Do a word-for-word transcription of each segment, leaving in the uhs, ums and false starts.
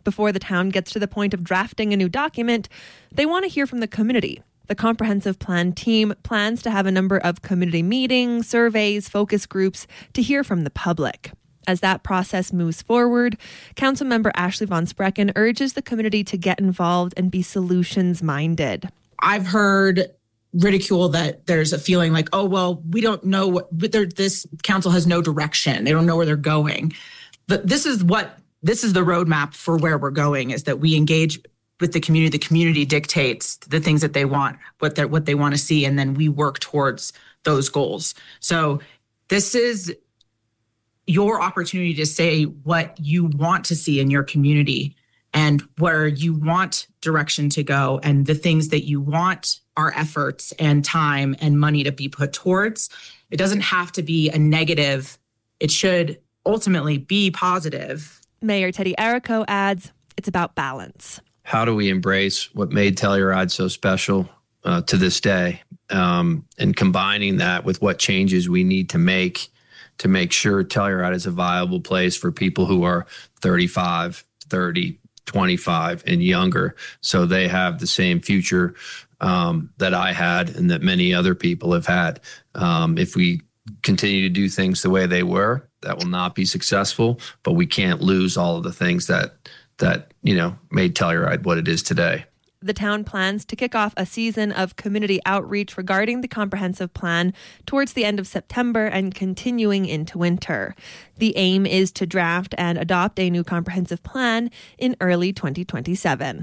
Before the town gets to the point of drafting a new document, they want to hear from the community. The comprehensive plan team plans to have a number of community meetings, surveys, focus groups to hear from the public. As that process moves forward, Councilmember Ashley Von Sprecken urges the community to get involved and be solutions-minded. I've heard ridicule that there's a feeling like, oh, well, we don't know what, this council has no direction. They don't know where they're going. But this is what, this is the roadmap for where we're going, is that we engage with the community. The community dictates the things that they want, what they what they want to see, and then we work towards those goals. So this is your opportunity to say what you want to see in your community and where you want direction to go and the things that you want our efforts and time and money to be put towards. It doesn't have to be a negative. It should ultimately be positive. Mayor Teddy Errico adds, it's about balance. How do we embrace what made Telluride so special uh, to this day, um, and combining that with what changes we need to make to make sure Telluride is a viable place for people who are thirty-five, thirty, twenty-five and younger, so they have the same future um, that I had and that many other people have had. Um, if we continue to do things the way they were, that will not be successful, but we can't lose all of the things that that, you know, made Telluride what it is today. The town plans to kick off a season of community outreach regarding the comprehensive plan towards the end of September and continuing into winter. The aim is to draft and adopt a new comprehensive plan in early twenty twenty-seven.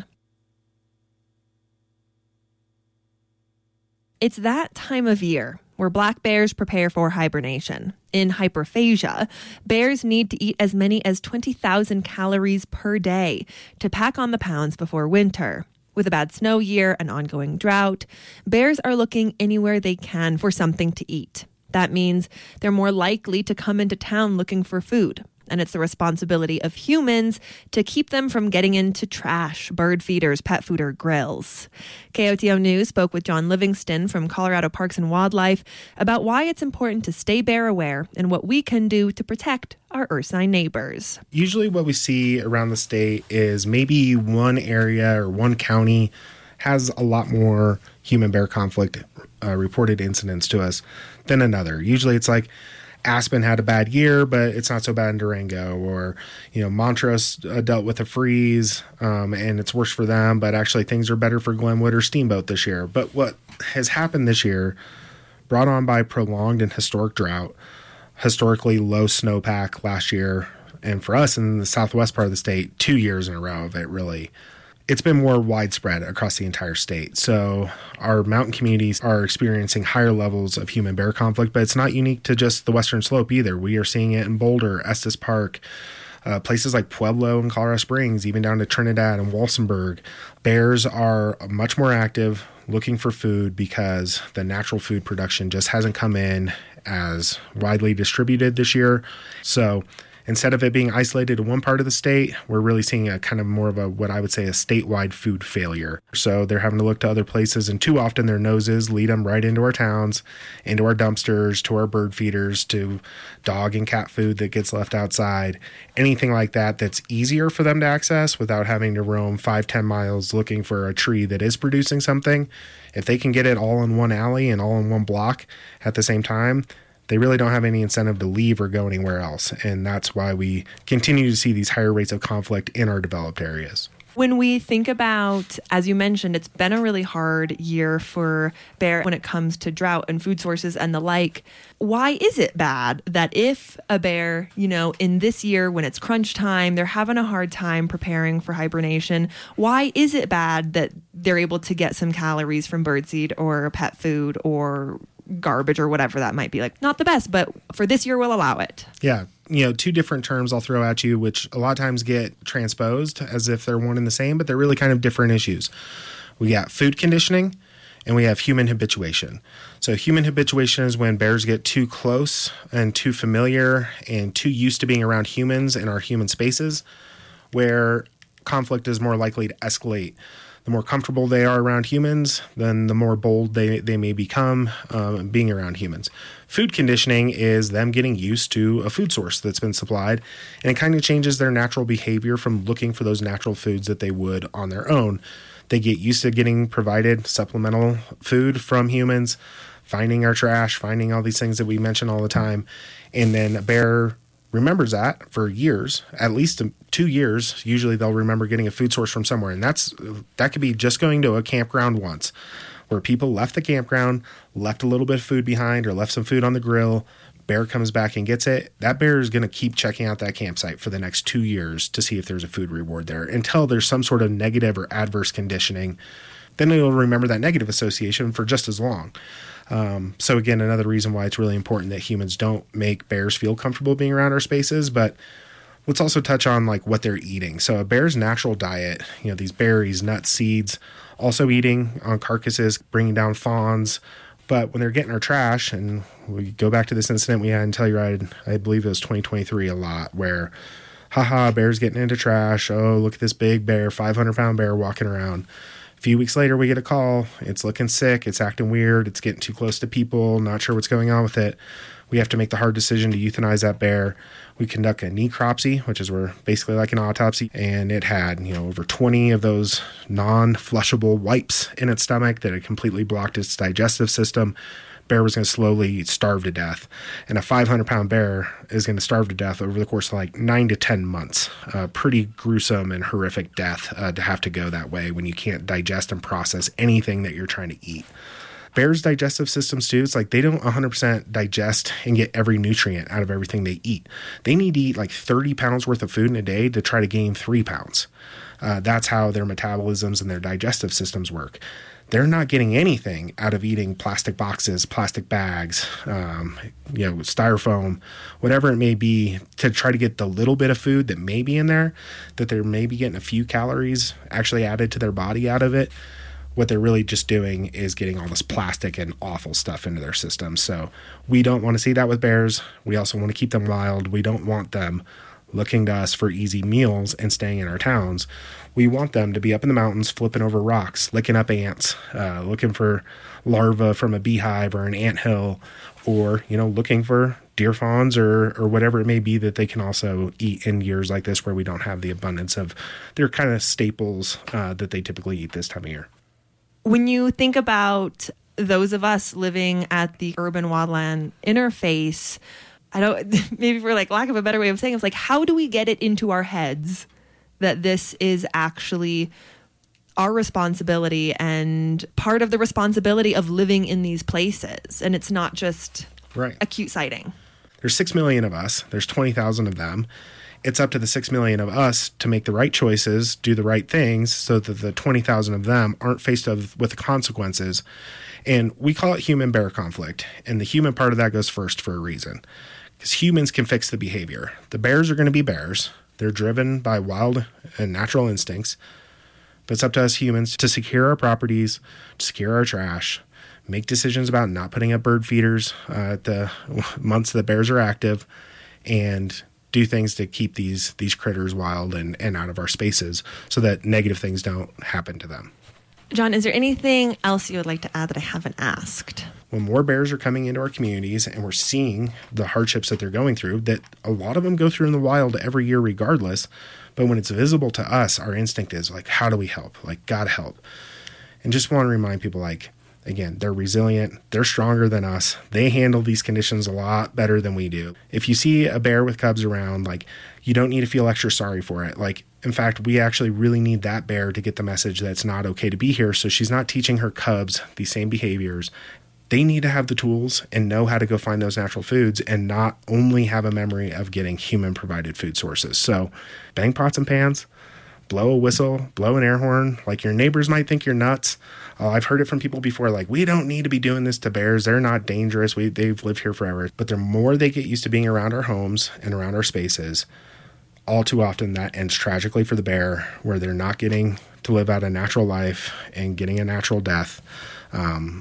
It's that time of year where black bears prepare for hibernation. In hyperphagia, bears need to eat as many as twenty thousand calories per day to pack on the pounds before winter. With a bad snow year and ongoing drought, bears are looking anywhere they can for something to eat. That means they're more likely to come into town looking for food. And it's the responsibility of humans to keep them from getting into trash, bird feeders, pet food, or grills. K O T O News spoke with John Livingston from Colorado Parks and Wildlife about why it's important to stay bear aware and what we can do to protect our ursine neighbors. Usually what we see around the state is maybe one area or one county has a lot more human bear conflict uh, reported incidents to us than another. Usually it's like Aspen had a bad year, but it's not so bad in Durango, or, you know, Montrose uh, dealt with a freeze um, and it's worse for them, but actually things are better for Glenwood or Steamboat this year. But what has happened this year, brought on by prolonged and historic drought, historically low snowpack last year, and for us in the southwest part of the state, two years in a row of it really, it's been more widespread across the entire state. So our mountain communities are experiencing higher levels of human bear conflict, but it's not unique to just the Western Slope either. We are seeing it in Boulder, Estes Park, uh, places like Pueblo and Colorado Springs, even down to Trinidad and Walsenburg. Bears are much more active looking for food because the natural food production just hasn't come in as widely distributed this year. So instead of it being isolated to one part of the state, we're really seeing a kind of more of a, what I would say, a statewide food failure. So they're having to look to other places, and too often their noses lead them right into our towns, into our dumpsters, to our bird feeders, to dog and cat food that gets left outside, anything like that that's easier for them to access without having to roam five, ten miles looking for a tree that is producing something. If they can get it all in one alley and all in one block at the same time, they really don't have any incentive to leave or go anywhere else. And that's why we continue to see these higher rates of conflict in our developed areas. When we think about, as you mentioned, it's been a really hard year for bear when it comes to drought and food sources and the like. Why is it bad that if a bear, you know, in this year when it's crunch time, they're having a hard time preparing for hibernation, why is it bad that they're able to get some calories from birdseed or pet food or garbage or whatever that might be? Like, not the best, but for this year we'll allow it. Yeah. You know, two different terms I'll throw at you, which a lot of times get transposed as if they're one and the same, but they're really kind of different issues. We got food conditioning and we have human habituation. So human habituation is when bears get too close and too familiar and too used to being around humans in our human spaces, where conflict is more likely to escalate. The more comfortable they are around humans, then the more bold they, they may become um, being around humans. Food conditioning is them getting used to a food source that's been supplied, and it kind of changes their natural behavior from looking for those natural foods that they would on their own. They get used to getting provided supplemental food from humans, finding our trash, finding all these things that we mention all the time. And then a bear remembers that for years, at least two years. Usually they'll remember getting a food source from somewhere. And that's that could be just going to a campground once, where people left the campground, left a little bit of food behind or left some food on the grill. Bear comes back and gets it. That bear is going to keep checking out that campsite for the next two years to see if there's a food reward there until there's some sort of negative or adverse conditioning. Then it'll remember that negative association for just as long. Um, so again, another reason why it's really important that humans don't make bears feel comfortable being around our spaces. But let's also touch on like what they're eating. So a bear's natural diet, you know, these berries, nuts, seeds, also eating on carcasses, bringing down fawns. But when they're getting our trash, and we go back to this incident we had in Telluride, I believe it was twenty twenty-three a lot, where, haha, bear's getting into trash. Oh, look at this big bear, five hundred pound bear walking around. A few weeks later, we get a call. It's looking sick. It's acting weird. It's getting too close to people. Not sure what's going on with it. We have to make the hard decision to euthanize that bear. We conduct a necropsy, which is where basically like an autopsy, and it had, you know, over twenty of those non-flushable wipes in its stomach that had completely blocked its digestive system. Bear was going to slowly starve to death, and a five hundred pound bear is going to starve to death over the course of like nine to ten months. Uh, pretty gruesome and horrific death uh, to have to go that way when you can't digest and process anything that you're trying to eat. Bears' digestive systems too, it's like they don't one hundred percent digest and get every nutrient out of everything they eat. They need to eat like thirty pounds worth of food in a day to try to gain three pounds. Uh, that's how their metabolisms and their digestive systems work. They're not getting anything out of eating plastic boxes, plastic bags, um, you know, styrofoam, whatever it may be, to try to get the little bit of food that may be in there, that they're maybe getting a few calories actually added to their body out of it. What they're really just doing is getting all this plastic and awful stuff into their system. So we don't want to see that with bears. We also want to keep them wild. We don't want them looking to us for easy meals and staying in our towns. We want them to be up in the mountains, flipping over rocks, licking up ants, uh, looking for larvae from a beehive or an anthill, or, you know, looking for deer fawns or or whatever it may be that they can also eat in years like this where we don't have the abundance of their kind of staples uh, that they typically eat this time of year. When you think about those of us living at the urban wildland interface, I don't, maybe for like lack of a better way of saying it, it's like, how do we get it into our heads that this is actually our responsibility and part of the responsibility of living in these places? And it's not just right. a cute sighting. There's six million of us. There's twenty thousand of them. It's up to the six million of us to make the right choices, do the right things so that the twenty thousand of them aren't faced with the consequences. And we call it human bear conflict. And the human part of that goes first for a reason. Because humans can fix the behavior. The bears are going to be bears. They're driven by wild and natural instincts. But it's up to us humans to secure our properties, to secure our trash, make decisions about not putting up bird feeders uh, at the months the bears are active, and do things to keep these these critters wild and, and out of our spaces so that negative things don't happen to them. John, is there anything else you would like to add that I haven't asked? When more bears are coming into our communities and we're seeing the hardships that they're going through, that a lot of them go through in the wild every year regardless, but when it's visible to us, our instinct is like, how do we help? Like, gotta help. And just want to remind people, like, again, they're resilient. They're stronger than us. They handle these conditions a lot better than we do. If you see a bear with cubs around, like, you don't need to feel extra sorry for it. Like, in fact, we actually really need that bear to get the message that it's not okay to be here. So she's not teaching her cubs these same behaviors. They need to have the tools and know how to go find those natural foods and not only have a memory of getting human provided food sources. So bang pots and pans, blow a whistle, blow an air horn. Like, your neighbors might think you're nuts. Uh, I've heard it from people before, like, we don't need to be doing this to bears. They're not dangerous. We, they've lived here forever. But the more they get used to being around our homes and around our spaces, all too often that ends tragically for the bear, where they're not getting to live out a natural life and getting a natural death. Um,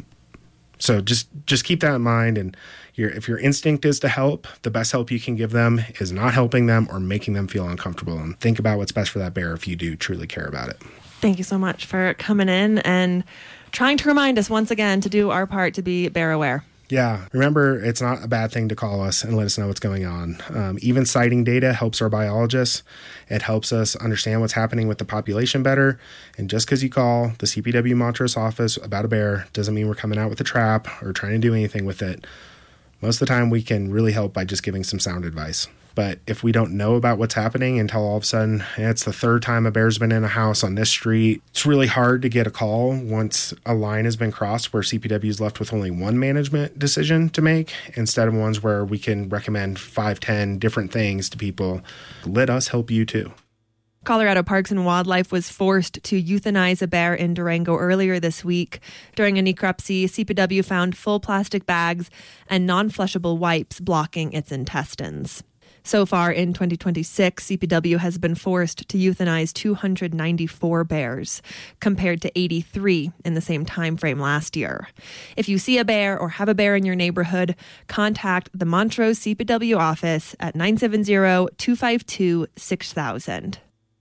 so just just keep that in mind. And your, if your instinct is to help, the best help you can give them is not helping them or making them feel uncomfortable. And think about what's best for that bear if you do truly care about it. Thank you so much for coming in and trying to remind us once again to do our part to be bear aware. Yeah. Remember, it's not a bad thing to call us and let us know what's going on. Um, even citing data helps our biologists. It helps us understand what's happening with the population better. And just because you call the C P W Montrose office about a bear doesn't mean we're coming out with a trap or trying to do anything with it. Most of the time, we can really help by just giving some sound advice. But if we don't know about what's happening until all of a sudden it's the third time a bear's been in a house on this street, it's really hard to get a call once a line has been crossed where C P W is left with only one management decision to make instead of ones where we can recommend five, ten different things to people. Let us help you too. Colorado Parks and Wildlife was forced to euthanize a bear in Durango earlier this week. During a necropsy, C P W found full plastic bags and non-flushable wipes blocking its intestines. So far in twenty twenty-six, C P W has been forced to euthanize two hundred ninety-four bears, compared to eighty-three in the same time frame last year. If you see a bear or have a bear in your neighborhood, contact the Montrose C P W office at nine seven zero, two five two, six thousand.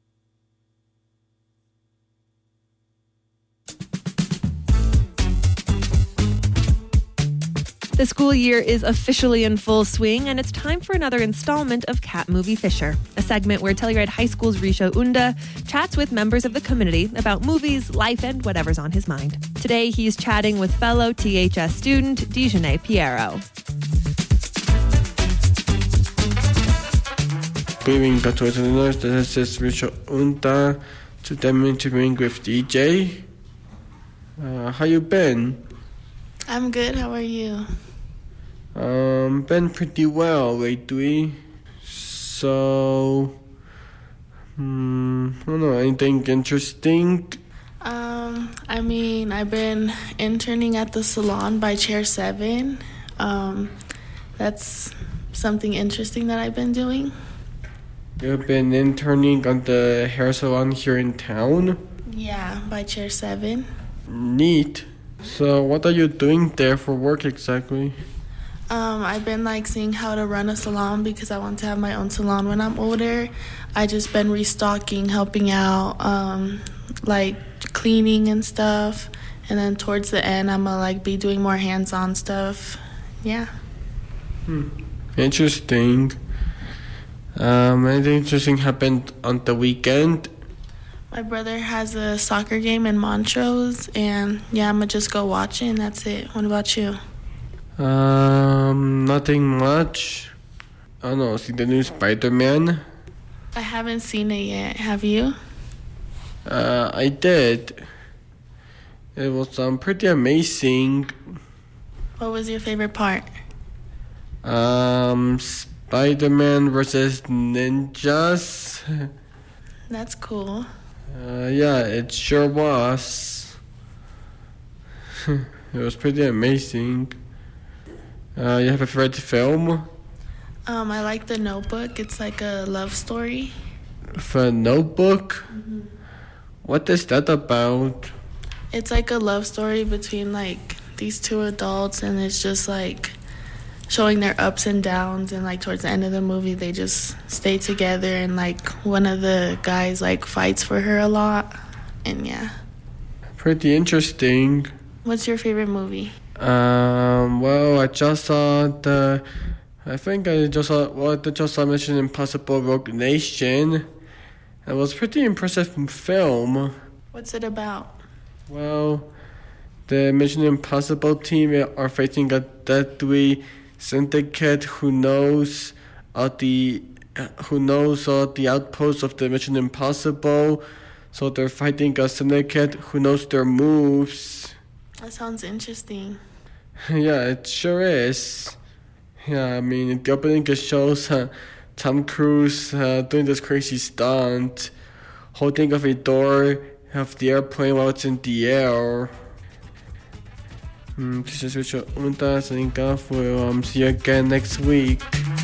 The school year is officially in full swing, and it's time for another installment of Cat Movie Fisher, a segment where Telluride High School's Risho Unda chats with members of the community about movies, life, and whatever's on his mind. Today, he's chatting with fellow T H S student Dijane Piero. Good evening, Doctor Listeners. This is Risho Unda. Today I'm interviewing with D J. Uh, how you been? I'm good. How are you? Um, been pretty well lately. So, um, I don't know, anything interesting? Um, I mean, I've been interning at the salon by Chair seven. Um, that's something interesting that I've been doing. You've been interning on the hair salon here in town? Yeah, by Chair seven. Neat. So, what are you doing there for work exactly? Um, I've been like seeing how to run a salon because I want to have my own salon when I'm older. I just been restocking, helping out, um, like cleaning and stuff. And then towards the end, I'm gonna like be doing more hands-on stuff. Yeah. Hmm. Interesting. Um, anything interesting happened on the weekend? My brother has a soccer game in Montrose, and yeah, I'm gonna just go watch it, and that's it. What about you? Um, nothing much. I don't know, see the new Spider-Man? I haven't seen it yet. Have you? Uh, I did. It was um pretty amazing. What was your favorite part? Um, Spider-Man versus ninjas. That's cool. Uh, yeah, it sure was. It was pretty amazing. Uh, you have a favorite film? Um, I like The Notebook. It's like a love story. For Notebook? Mm-hmm. What is that about? It's like a love story between like these two adults, and it's just like showing their ups and downs, and like towards the end of the movie they just stay together, and like one of the guys like fights for her a lot, and yeah. Pretty interesting. What's your favorite movie? Um, well, I just saw the, I think I just saw, well, I just saw Mission Impossible Rogue Nation. It was a pretty impressive film. What's it about? Well, the Mission Impossible team are facing a deadly syndicate who knows uh, the who knows uh, the outposts of the Mission Impossible. So they're fighting a syndicate who knows their moves. That sounds interesting. Yeah, it sure is. Yeah, I mean, the opening just shows uh, Tom Cruise uh, doing this crazy stunt, holding up a door of the airplane while it's in the air. Mm, this is Richard Unta signing off. We'll um, see you again next week.